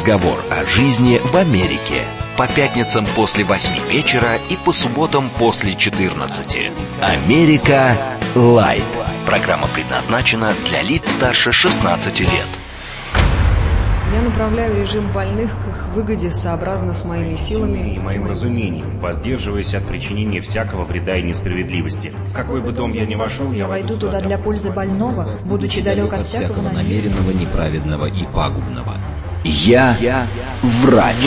разговор о жизни в Америке. По пятницам после 8 вечера и по субботам после 14. Америка Лайт. Программа предназначена для лиц старше 16 лет. Я направляю режим больных к их выгоде сообразно с моими силами и моим разумением, воздерживаясь от причинения всякого вреда и несправедливости. В какой бы дом я ни вошел, я войду туда для пользы больного, будучи далек от всякого намеренного, неправедного и пагубного. Я врач.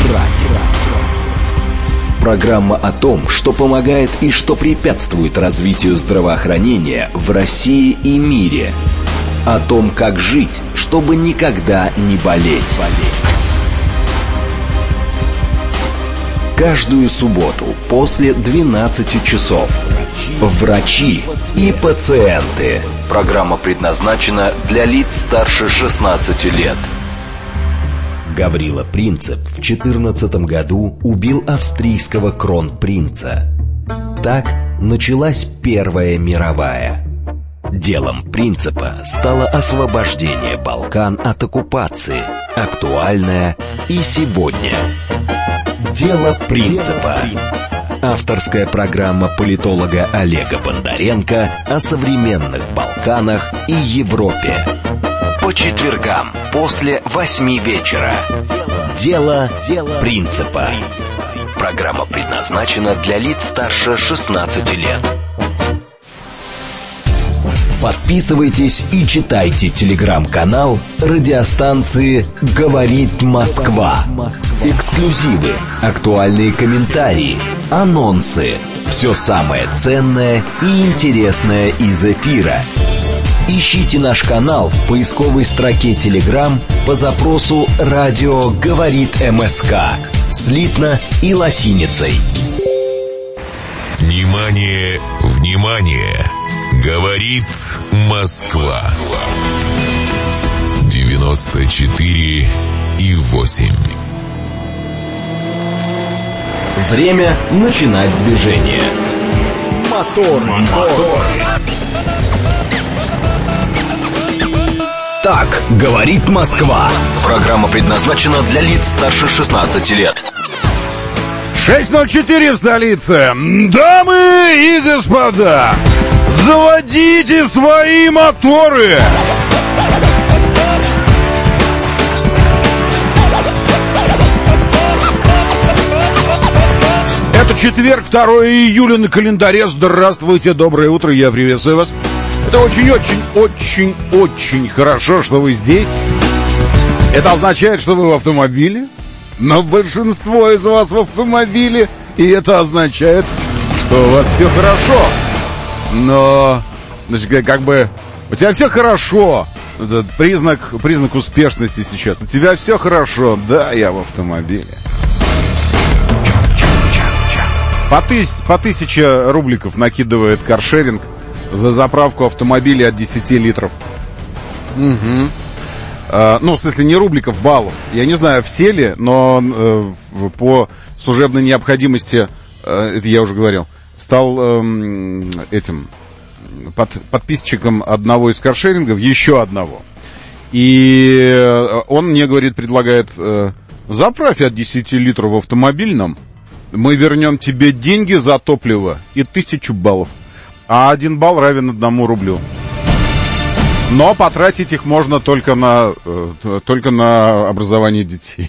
Программа о том, что помогает и что препятствует развитию здравоохранения в России и мире. О том, как жить, чтобы никогда не болеть. Каждую субботу после 12 часов. Врачи и пациенты. Программа предназначена для лиц старше 16 лет. Гаврила Принцип в 2014 году убил австрийского кронпринца. Так началась Первая мировая. Делом Принципа стало освобождение Балкан от оккупации, актуальное и сегодня. Дело Принципа. Авторская программа политолога Олега Бондаренко о современных Балканах и Европе. По четвергам после 8 вечера. Дело Принципа. Программа предназначена для лиц старше 16 лет. Подписывайтесь и читайте телеграм-канал радиостанции «Говорит Москва». Эксклюзивы, актуальные комментарии, анонсы. Все самое ценное и интересное из эфира. Ищите наш канал в поисковой строке Telegram по запросу «Радио говорит МСК» слитно и латиницей. Внимание, внимание! Говорит Москва. 94,8. Время начинать движение. Мотор. Так говорит Москва. Программа предназначена для лиц старше 16 лет. 6:04 в столице. Дамы и господа, заводите свои моторы. Это четверг, 2 июля на календаре. Здравствуйте, доброе утро, я приветствую вас. Это очень хорошо, что вы здесь. Это означает, что вы в автомобиле. Но большинство из вас в автомобиле, и это означает, что у вас все хорошо. Но, значит, как бы, у тебя все хорошо. Это признак успешности сейчас. У тебя все хорошо. Да, я в автомобиле. По 1000 рубликов накидывает каршеринг за заправку автомобиля от 10 литров. Угу. Ну, в смысле, не рубликов, баллов. Я не знаю, все ли, но по служебной необходимости, это я уже говорил, стал подписчиком одного из каршерингов, еще одного. И он мне, говорит, предлагает: заправь от 10 литров в автомобильном, мы вернем тебе деньги за топливо и 1000 баллов. А 1 балл равен 1 рублю. Но потратить их можно только на образование детей.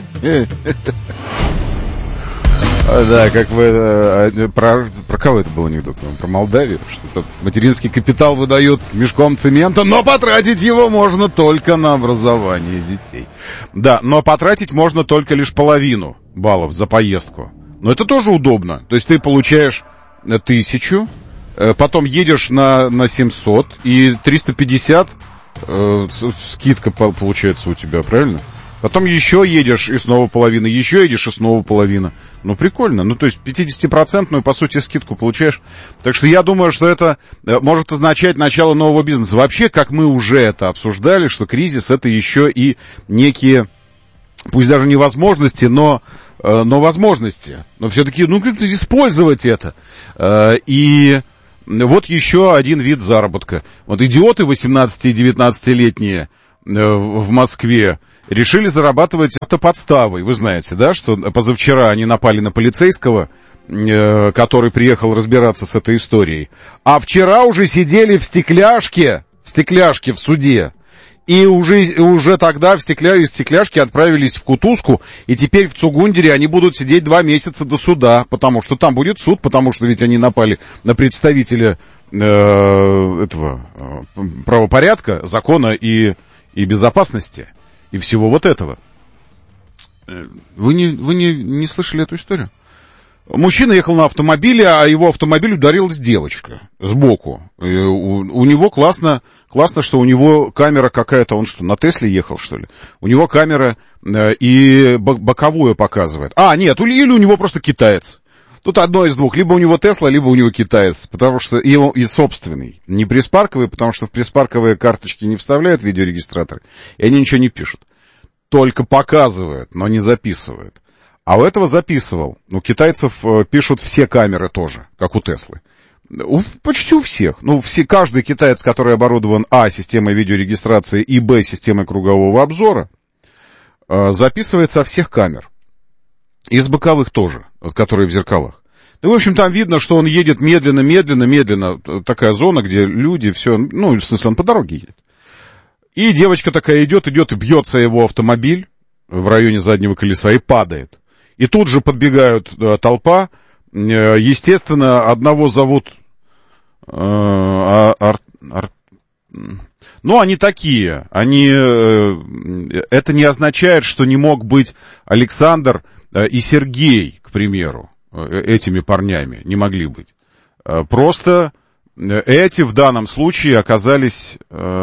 Да, как вы... Про кого это был анекдот? Про Молдавию? Что-то материнский капитал выдают мешком цемента, но потратить его можно только на образование детей. Да, но потратить можно только лишь половину баллов за поездку. Но это тоже удобно. То есть ты получаешь 1000... Потом едешь на 700, и 350 скидка получается у тебя, правильно? Потом еще едешь, и снова половина, еще едешь, и снова половина. Ну, прикольно. Ну, то есть 50%, по сути, скидку получаешь. Так что я думаю, что это может означать начало нового бизнеса. Вообще, как мы уже это обсуждали, что кризис — это еще и некие, пусть даже не возможности, но возможности. Но все-таки, как-то использовать это. И... Вот еще один вид заработка. Вот идиоты 18- и 19-летние в Москве решили зарабатывать автоподставой. Вы знаете, да, что позавчера они напали на полицейского, который приехал разбираться с этой историей. А вчера уже сидели в стекляшке в суде. И уже тогда из стекляшки отправились в Кутузку, и теперь в Цугундере они будут сидеть 2 месяца до суда, потому что там будет суд, потому что ведь они напали на представителя этого правопорядка, закона и безопасности, и всего вот этого. Вы не слышали эту историю? Мужчина ехал на автомобиле, а его автомобиль ударилась девочка сбоку. У него классно, что у него камера какая-то, он что, на Тесле ехал, что ли? У него камера и боковую показывает. Нет, или у него просто китаец. Тут одно из двух, либо у него Тесла, либо у него китаец, потому что его и собственный, не приспарковый, потому что в приспарковые карточки не вставляют видеорегистраторы, и они ничего не пишут. Только показывают, но не записывают. А у этого записывал. У китайцев пишут все камеры тоже, как у Теслы. Почти у всех. Каждый китаец, который оборудован системой видеорегистрации и системой кругового обзора, записывает со всех камер. И с боковых тоже, которые в зеркалах. В общем, там видно, что он едет медленно. Такая зона, где люди, все, в смысле, он по дороге едет. И девочка такая идет и бьется его автомобиль в районе заднего колеса и падает. И тут же подбегают толпа. Естественно, одного зовут... они такие. Это не означает, что не мог быть Александр и Сергей, к примеру, этими парнями. Не могли быть. Просто эти в данном случае оказались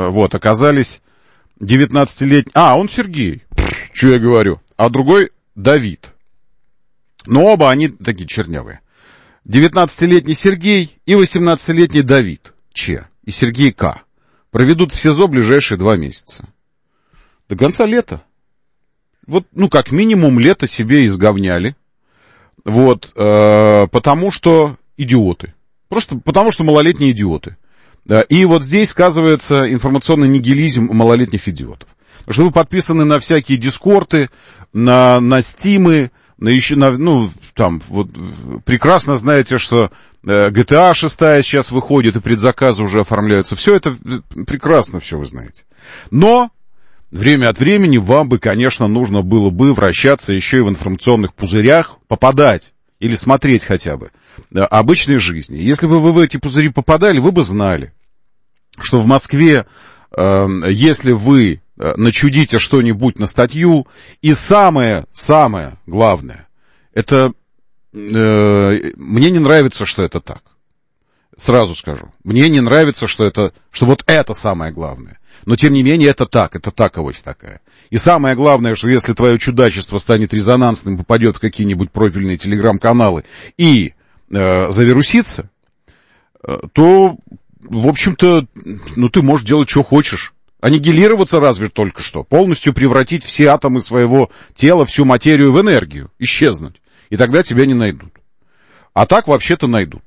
19-летним... он Сергей. Что я говорю? А другой Давид. Но оба они такие чернявые. 19-летний Сергей и 18-летний Давид Ч. и Сергей К. проведут в СИЗО ближайшие 2 месяца. До конца лета. Как минимум лето себе изговняли. Потому что идиоты. Просто потому что малолетние идиоты. И здесь сказывается информационный нигилизм малолетних идиотов. Потому что вы подписаны на всякие дискорды, на стимы, прекрасно знаете, что GTA 6 сейчас выходит, и предзаказы уже оформляются. Все это прекрасно, все вы знаете. Но время от времени вам бы, конечно, нужно было бы вращаться еще и в информационных пузырях, попадать или смотреть хотя бы обычной жизни. Если бы вы в эти пузыри попадали, вы бы знали, что в Москве, если вы начудите что-нибудь на статью, и самое главное, это мне не нравится, что это так. Сразу скажу. Мне не нравится, что это самое главное. Но, тем не менее, это таковость такая. И самое главное, что если твое чудачество станет резонансным, попадет в какие-нибудь профильные телеграм-каналы и завирусится, то, в общем-то, ты можешь делать, что хочешь. Аннигилироваться разве только что. Полностью превратить все атомы своего тела, всю материю в энергию. Исчезнуть. И тогда тебя не найдут. А так вообще-то найдут.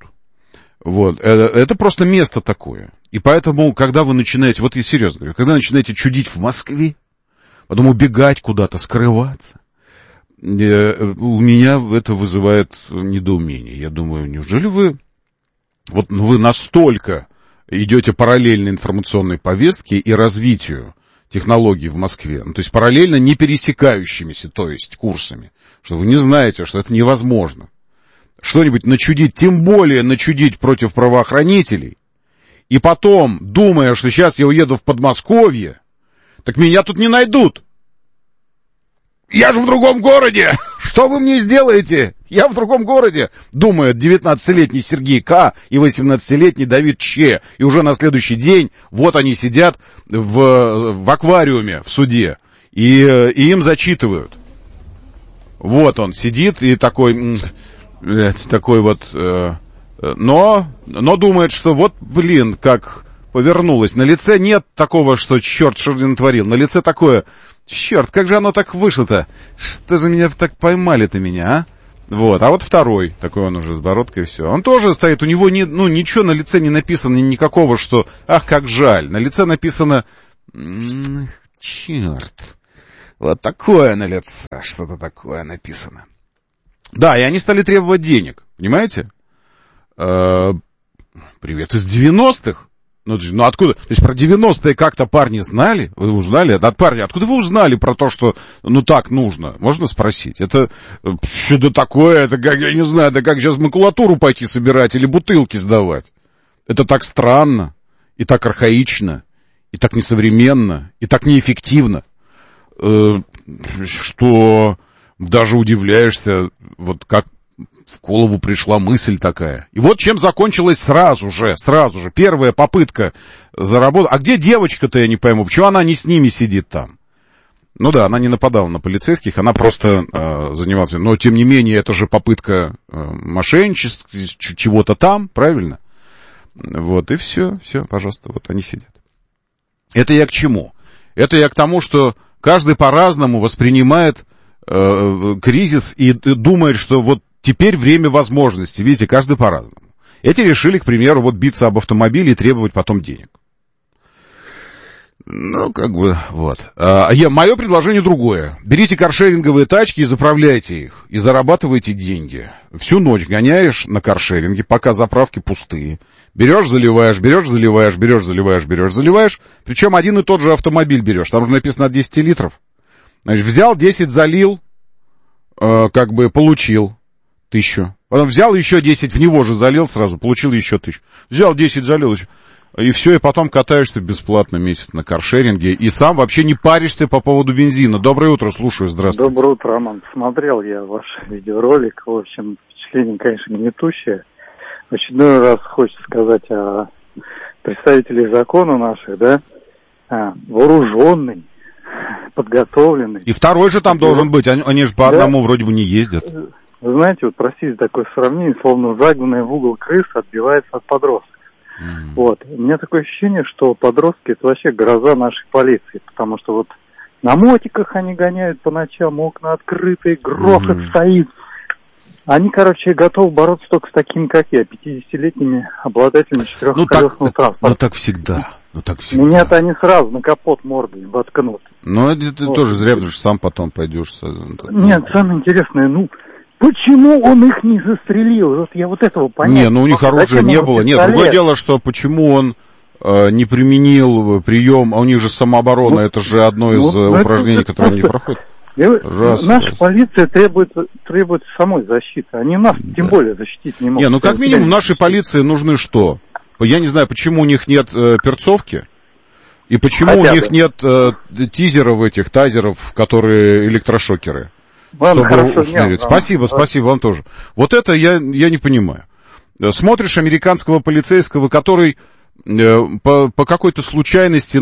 Это просто место такое. И поэтому, когда вы начинаете, я серьезно говорю, когда начинаете чудить в Москве, потом убегать куда-то, скрываться, у меня это вызывает недоумение. Я думаю, неужели вы настолько идете параллельно информационной повестке и развитию технологий в Москве, то есть параллельно не пересекающимися, то есть курсами, что вы не знаете, что это невозможно. Что-нибудь начудить, тем более начудить против правоохранителей, и потом, думая, что сейчас я уеду в Подмосковье, так меня тут не найдут. Я же в другом городе! Что вы мне сделаете? Я в другом городе! Думают 19-летний Сергей К. и 18-летний Давид Ч. И уже на следующий день они сидят в аквариуме в суде. И им зачитывают. Он сидит и такой но думает, что как повернулось. На лице нет такого, что черт, что же натворил. На лице такое... Черт, как же оно так вышло-то? Что же меня так поймали-то меня, а? Второй, такой он уже с бородкой, все. Он тоже стоит, у него ничего на лице не написано, никакого, что, как жаль. На лице написано, черт. Вот такое на лице, что-то такое написано. Да, и они стали требовать денег, понимаете? Привет из 90-х. Ну откуда? То есть про 90-е как-то парни знали? Вы узнали? От парня, откуда вы узнали про то, что так нужно? Можно спросить? Это что-то такое, это как, я не знаю, это как сейчас макулатуру пойти собирать или бутылки сдавать. Это так странно, и так архаично, и так несовременно, и так неэффективно, что даже удивляешься, вот как в голову пришла мысль такая. И вот чем закончилась сразу же. Первая попытка заработать. А где девочка-то, я не пойму, почему она не с ними сидит там? Ну да, она не нападала на полицейских, она просто занималась. Но, тем не менее, это же попытка мошенничества, чего-то там, правильно? Вот, и все, пожалуйста, вот они сидят. Это я к чему? Это я к тому, что каждый по-разному воспринимает кризис и думает, что вот теперь время возможностей. Видите, каждый по-разному. Эти решили, к примеру, вот биться об автомобиле и требовать потом денег. Ну, как бы, вот. Мое предложение другое. Берите каршеринговые тачки и заправляйте их. И зарабатывайте деньги. Всю ночь гоняешь на каршеринге, пока заправки пустые. Берешь, заливаешь. Причем один и тот же автомобиль берешь. Там же написано от 10 литров. Значит, взял 10, залил, получил 1000. Потом взял еще 10, в него же залил сразу, получил еще 1000. Взял 10, залил еще. И все, и потом катаешься бесплатно месяц на каршеринге. И сам вообще не паришься по поводу бензина. Доброе утро, слушаю, здравствуйте. Доброе утро, Роман. Посмотрел я ваш видеоролик. В общем, впечатление, конечно, гнетущее. В очередной раз хочется сказать о представителях закона наших, да, вооруженный, подготовленный. И второй же там должен быть, они же по одному вроде бы не ездят. Вы знаете, вот, простите, такое сравнение, словно загнанная в угол крыса отбивается от подростков. Вот. У меня такое ощущение, что подростки — это вообще гроза нашей полиции, потому что вот на мотиках они гоняют по ночам, окна открытые, грохот стоит. Они, готовы бороться только с такими, как я, 50-летними обладателями четырехколесного транспорта. Ну так всегда. Меня-то они сразу на капот мордой воткнут. Ну, это ты тоже зря, потому что сам потом пойдешь. Нет, самое интересное, почему он их не застрелил? Вот я вот этого понять. Не, у них оружия не было. Нет, другое дело, что почему он не применил прием, а у них же самооборона, это же одно из упражнений, которые они проходят. Наша полиция требует самой защиты. Они нас тем более защитить не могут. Как минимум нашей полиции нужны что? Я не знаю, почему у них нет перцовки, и почему у них нет тазеров, которые электрошокеры. Чтобы усмирить. Спасибо вам тоже. Вот это я не понимаю. Смотришь американского полицейского, который по какой-то случайности,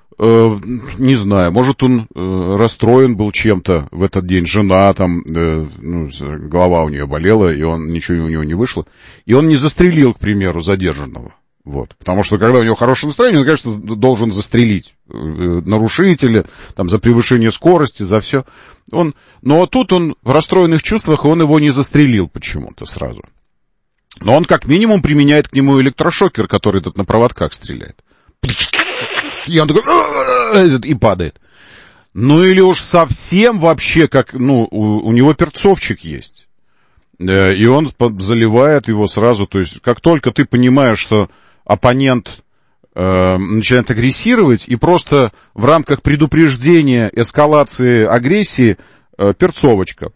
не знаю, может он расстроен был чем-то в этот день, жена там, голова у нее болела, и ничего у него не вышло, и он не застрелил, к примеру, задержанного. Вот. Потому что, когда у него хорошее настроение, он, конечно, должен застрелить нарушителя, там, за превышение скорости, за все. Но тут он в расстроенных чувствах, и он его не застрелил почему-то сразу. Но он, как минимум, применяет к нему электрошокер, который тут на проводках стреляет. И он такой, и падает. Или уж совсем вообще, как, у него перцовчик есть. И он заливает его сразу, то есть, как только ты понимаешь, что оппонент начинает агрессировать, и просто в рамках предупреждения эскалации агрессии перцовочка.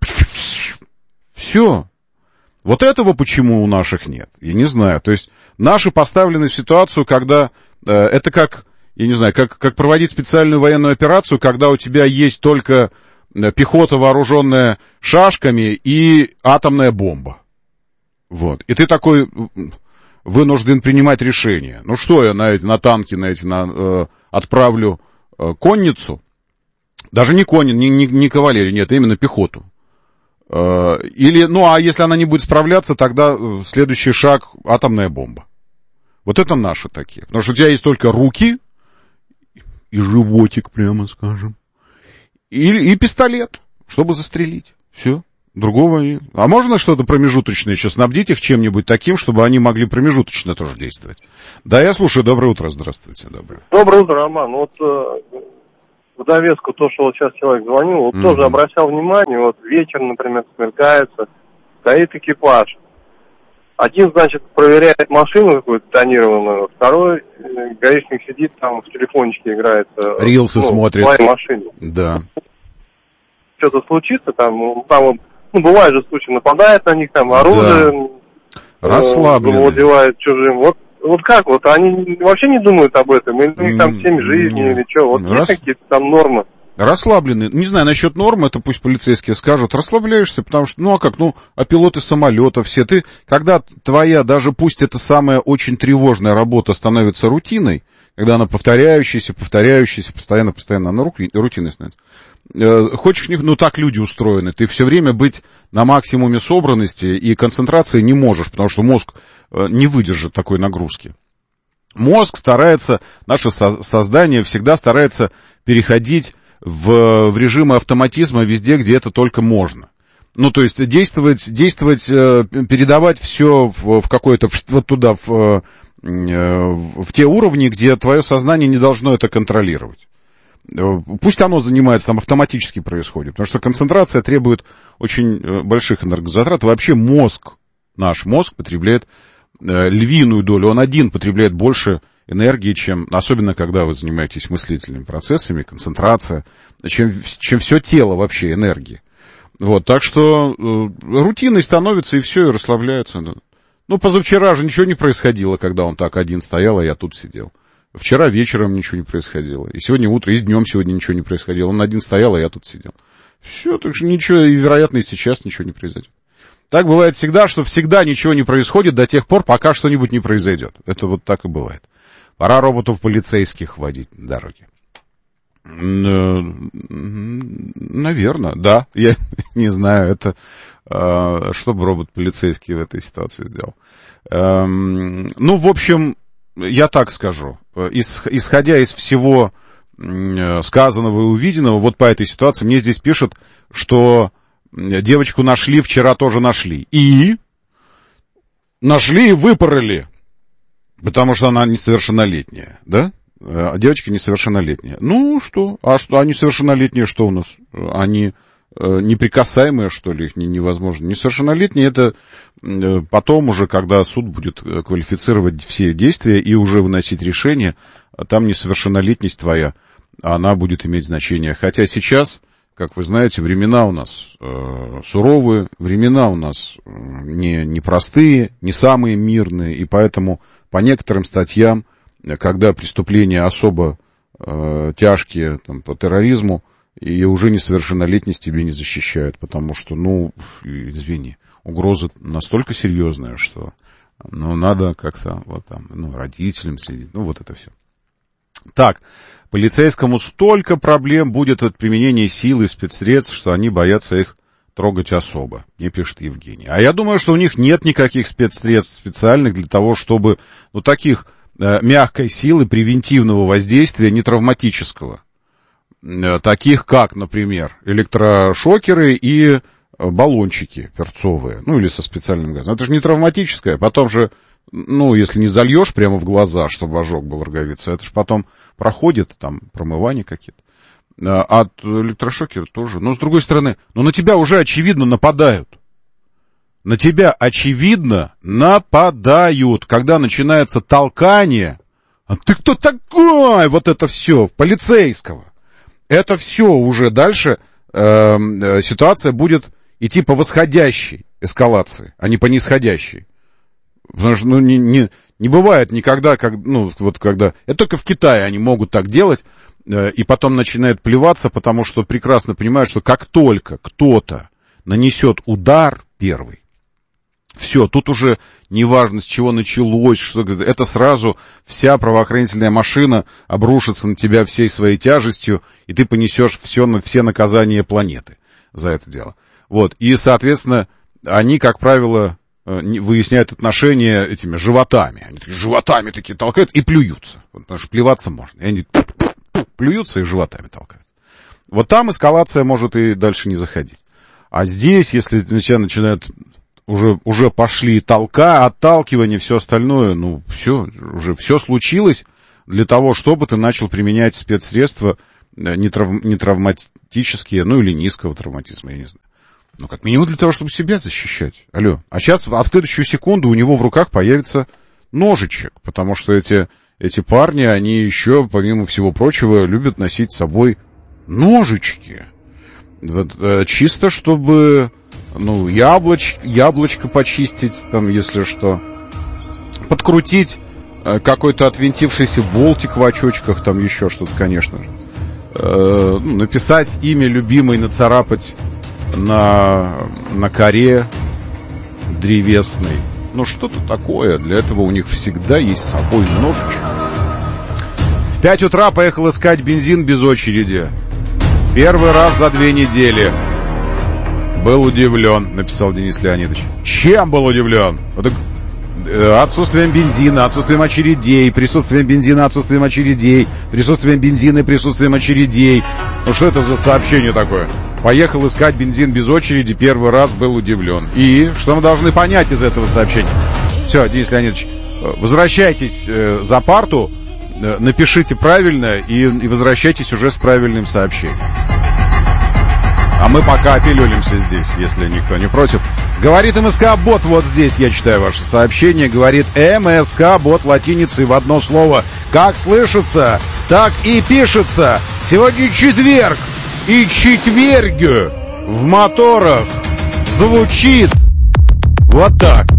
Все. Вот этого почему у наших нет? Я не знаю. То есть наши поставлены в ситуацию, когда это как, я не знаю, как проводить специальную военную операцию, когда у тебя есть только пехота, вооруженная шашками, и атомная бомба. Вот. И ты такой вынужден принимать решение. Что я на танки отправлю конницу? Даже не не кавалерию, нет, именно пехоту. Или, а если она не будет справляться, тогда следующий шаг — атомная бомба. Вот это наши такие. Потому что у тебя есть только руки и животик, прямо скажем. И пистолет, чтобы застрелить. Все. Другого. А можно что-то промежуточное еще снабдить их чем-нибудь таким, чтобы они могли промежуточно тоже действовать? Да, я слушаю. Доброе утро. Здравствуйте. Доброе утро, Роман. в довеску то, что вот сейчас человек звонил, вот тоже обращал внимание, вот вечер, например, смеркается, стоит экипаж. Один, значит, проверяет машину какую-то тонированную, второй гаишник сидит там в телефончике играет. Рилсы смотрит. В своей машине. Да. Что-то случится, там бывает же случай, нападает на них, там оружие завладевает чужим. Вот как, вот они вообще не думают об этом, или у них там 7 жизней, или что, вот есть какие-то там нормы. Расслаблены. Не знаю, насчет норм, это пусть полицейские скажут. Расслабляешься, потому что, а пилоты самолета все. Когда твоя, даже пусть это самая очень тревожная работа становится рутиной, когда она повторяющаяся, постоянно, она рутиной становится. Хочешь, так люди устроены. Ты все время быть на максимуме собранности и концентрации не можешь, потому что мозг не выдержит такой нагрузки. Мозг старается, наше создание всегда старается переходить в режимы автоматизма везде, где это только можно. То есть действовать, передавать все в какое-то, вот туда, в те уровни, где твое сознание не должно это контролировать. Пусть оно занимается, там автоматически происходит, потому что концентрация требует очень больших энергозатрат. Вообще наш мозг потребляет львиную долю, он один потребляет больше энергии, чем, особенно когда вы занимаетесь мыслительными процессами, концентрация, чем все тело вообще энергии. Вот, так что рутиной становится, и все, и расслабляются. Позавчера же ничего не происходило, когда он так один стоял, а я тут сидел. Вчера вечером ничего не происходило. И сегодня утром, и днем сегодня ничего не происходило. Он один стоял, а я тут сидел. Все, так что ничего, и, вероятно, и сейчас ничего не произойдет. Так бывает всегда, что всегда ничего не происходит до тех пор, пока что-нибудь не произойдет. Это вот так и бывает. Пора роботов полицейских вводить на дороге. Наверное, да. Я не знаю, это что бы робот полицейский в этой ситуации сделал. В общем, я так скажу. Исходя из всего сказанного и увиденного, вот по этой ситуации, мне здесь пишут, что девочку нашли, вчера тоже нашли. И нашли и выпороли. Потому что она несовершеннолетняя, да? А девочка несовершеннолетняя. Что? А что, они совершеннолетние, что у нас? Они неприкасаемые, что ли, их невозможно. Несовершеннолетние — это потом уже, когда суд будет квалифицировать все действия и уже выносить решение, там несовершеннолетность твоя, она будет иметь значение. Хотя сейчас, как вы знаете, времена у нас суровые, времена у нас непростые, не самые мирные, и поэтому по некоторым статьям, когда преступления особо тяжкие, по терроризму, и уже несовершеннолетность тебе не защищают, потому что, извини, угроза настолько серьезная, что, надо как-то, родителям следить, вот это все. Так, полицейскому столько проблем будет от применения силы и спецсредств, что они боятся их трогать особо, мне пишет Евгений. А я думаю, что у них нет никаких спецсредств специальных для того, чтобы, таких мягкой силы, превентивного воздействия, не травматического. Таких как, например, электрошокеры и баллончики перцовые, или со специальным газом. Это же не травматическое, потом же, если не зальешь прямо в глаза, чтобы ожог был роговицы, это же потом проходит, там, промывания какие-то. От электрошокера тоже. Но, с другой стороны, на тебя уже очевидно нападают. На тебя очевидно нападают. Когда начинается толкание, а ты кто такой? Вот это все, полицейского. Это все уже дальше ситуация будет идти по восходящей эскалации, а не по нисходящей. Потому что, не бывает никогда, когда... Это только в Китае они могут так делать, и потом начинают плеваться, потому что прекрасно понимают, что как только кто-то нанесет удар первый, все, тут уже неважно, с чего началось, что это сразу вся правоохранительная машина обрушится на тебя всей своей тяжестью, и ты понесешь все наказания планеты за это дело. Вот, и, соответственно, они, как правило, выясняют отношения этими животами. Они животами такие толкают и плюются, потому что плеваться можно. И они плюются и животами толкаются. Вот там эскалация может и дальше не заходить. А здесь, если тебя начинают... Уже пошли отталкивание, все остальное, уже все случилось для того, чтобы ты начал применять спецсредства не травматические, ну или низкого травматизма, я не знаю. Ну, как минимум для того, чтобы себя защищать. Алло. А в следующую секунду у него в руках появится ножичек, потому что эти парни, они еще, помимо всего прочего, любят носить с собой ножички. Вот, чисто чтобы, ну, яблочко почистить, там, если что, подкрутить какой-то отвинтившийся болтик в очочках, там еще что-то, конечно же. Написать имя любимой, нацарапать на коре древесной. Ну, что-то такое. Для этого у них всегда есть с собой ножичек. В 5 утра поехал искать бензин без очереди. Первый раз за 2 недели. Был удивлен, написал Денис Леонидович. Чем был удивлен? Отсутствием бензина, отсутствием очередей, присутствием бензина, отсутствием очередей, присутствием бензина и присутствием очередей. Ну что это за сообщение такое? Поехал искать бензин без очереди, первый раз был удивлен. И что мы должны понять из этого сообщения? Все, Денис Леонидович, возвращайтесь за парту, напишите правильно и возвращайтесь уже с правильным сообщением. А мы пока опилюлимся здесь, если никто не против. Говорит МСК-бот, вот здесь я читаю ваше сообщение. Говорит МСК-бот латиницей в одно слово. Как слышится, так и пишется. Сегодня четверг. И четверг в моторах звучит вот так.